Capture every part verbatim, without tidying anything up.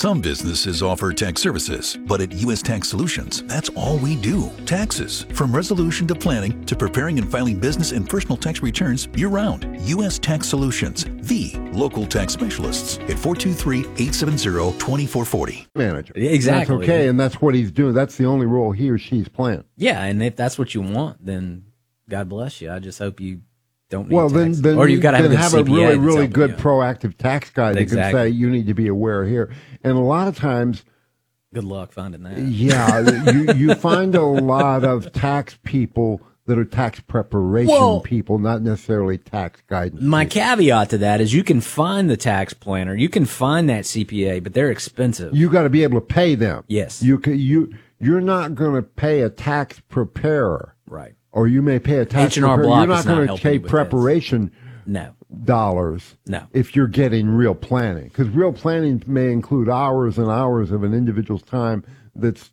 Some businesses offer tax services, but at U S Tax Solutions, that's all we do. Taxes. From resolution to planning to preparing and filing business and personal tax returns year-round. U S Tax Solutions, the local tax specialists at four two three, eight seven zero, two four four zero. Manager. Exactly. That's okay, and that's what he's doing. That's the only role he or she's playing. Yeah, and if that's what you want, then God bless you. I just hope you don't need well, tax. then, then or you've got to have, then a, have C P A a really, that's really helping good you. proactive tax guy that Exactly. can say you need to be aware here. And a lot of times, good luck finding that. Yeah, you you find a lot of tax people that are tax preparation Well, people, not necessarily tax guidance. My people. caveat to that is you can find the tax planner, you can find that C P A, but they're expensive. You got to be able to pay them. Yes. You can, you you're not going to pay a tax preparer. Right. Or you may pay a tax H and R preparer. Block You're not is not going to helping you pay with preparation No. dollars. No. If you're getting real planning, because real planning may include hours and hours of an individual's time. That's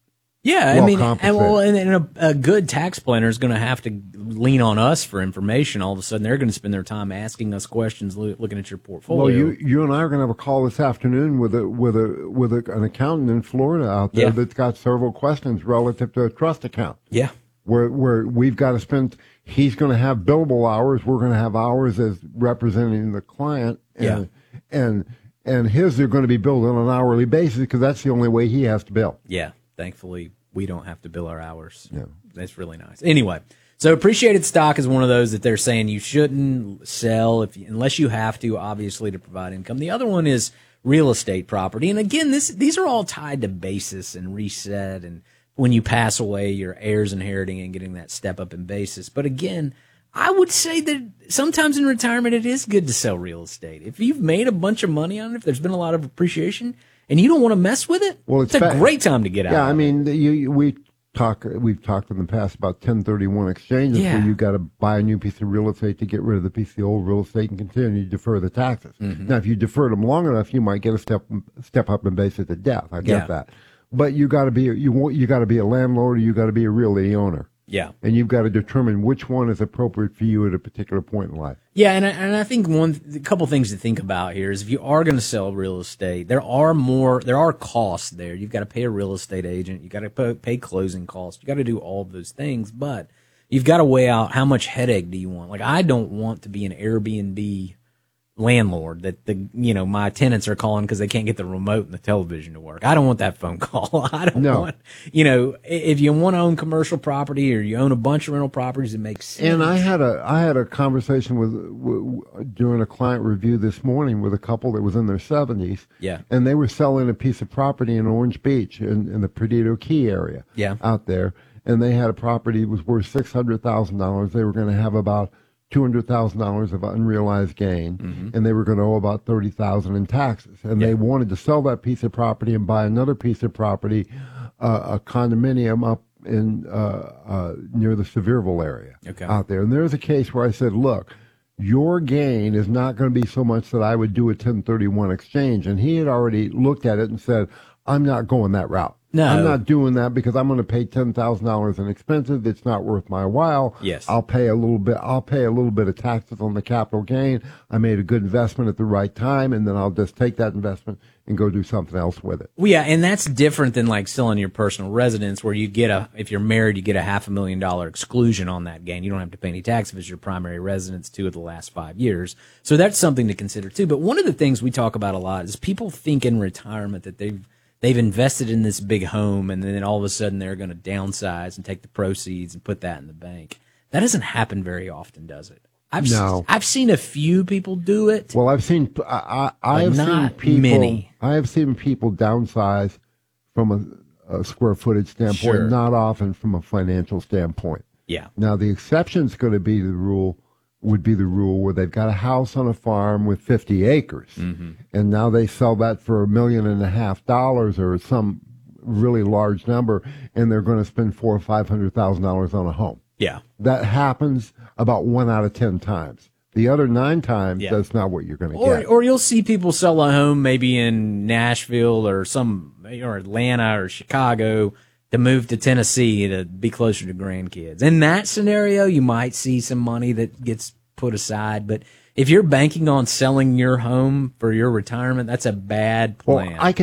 Yeah, well I mean, and, compensated. well, and, and a, a good tax planner is going to have to lean on us for information. All of a sudden, they're going to spend their time asking us questions, loo- looking at your portfolio. Well, you you and I are going to have a call this afternoon with a with a with a, an accountant in Florida out there Yeah. that's got several questions relative to a trust account. yeah, Where where we've got to spend. He's going to have billable hours. We're going to have hours as representing the client. And, Yeah. And and his are going to be billed on an hourly basis because that's the only way he has to bill. yeah. Thankfully, we don't have to bill our hours. Yeah. That's really nice. Anyway, so appreciated stock is one of those that they're saying you shouldn't sell if you, unless you have to, obviously, to provide income. The other one is real estate property, and again, this these are all tied to basis and reset, and when you pass away, your heirs inheriting and getting that step up in basis. But again, I would say that sometimes in retirement, it is good to sell real estate. If you've made a bunch of money on it, if there's been a lot of appreciation, and you don't want to mess with it, Well, it's, it's a fa- great time to get out. Yeah, I of it. mean, you, you- we talk we've talked in the past about ten thirty-one exchanges Yeah. where you got to buy a new piece of real estate to get rid of the piece of the old real estate and continue to defer the taxes. Mm-hmm. Now, if you deferred them long enough, you might get a step step up in basis to death. I get Yeah. that, but you got to be you want you got to be a landlord or you got to be a realty owner. Yeah. And you've got to determine which one is appropriate for you at a particular point in life. Yeah, and I, and I think one a couple things to think about here is if you are going to sell real estate, there are more there are costs there. You've got to pay a real estate agent, you got to pay, pay closing costs, you got to do all of those things, but you've got to weigh out how much headache do you want. Like I don't want to be an Airbnb landlord that the you know my tenants are calling because they can't get the remote and the television to work. I don't want that phone call. I don't No. want you know if you want to own commercial property or you own a bunch of rental properties, it makes sense. And I had a I had a conversation with w- during a client review this morning with a couple that was in their seventies. Yeah. And they were selling a piece of property in Orange Beach in, in the Perdido Key area. Yeah. Out there, and they had a property that was worth six hundred thousand dollars. They were going to have about two hundred thousand dollars of unrealized gain, Mm-hmm. and they were going to owe about thirty thousand dollars in taxes. And Yeah. they wanted to sell that piece of property and buy another piece of property, uh, a condominium up in uh, uh, near the Sevierville area Okay. out there. And there's a case where I said, look, your gain is not going to be so much that I would do a ten thirty-one exchange. And he had already looked at it and said, I'm not going that route. No. I'm not doing that because I'm going to pay ten thousand dollars in expenses. It's not worth my while. Yes. I'll pay a little bit. I'll pay a little bit of taxes on the capital gain. I made a good investment at the right time, and then I'll just take that investment and go do something else with it. Well, yeah, and that's different than like selling your personal residence where you get a, if you're married, you get a half a million dollar exclusion on that gain. You don't have to pay any tax if it's your primary residence two of the last five years. So that's something to consider too. But one of the things we talk about a lot is people think in retirement that they've, they've invested in this big home and then all of a sudden they're going to downsize and take the proceeds and put that in the bank. That doesn't happen very often, does it? I've No. s- I've seen a few people do it. Well, I've seen I, I, I have seen not people. many. I have seen people downsize from a, a square footage standpoint, Sure. not often from a financial standpoint. Yeah. Now, the exception's going to be the rule. Would be the rule where they've got a house on a farm with fifty acres, Mm-hmm. and now they sell that for a million and a half dollars or some really large number, and they're going to spend four or five hundred thousand dollars on a home. Yeah. That happens about one out of ten times. The other nine times, Yeah. that's not what you're going to Or, get. or you'll see people sell a home maybe in Nashville or some, or Atlanta or Chicago to move to Tennessee to be closer to grandkids. In that scenario, you might see some money that gets put aside. But if you're banking on selling your home for your retirement, that's a bad Well, plan. I can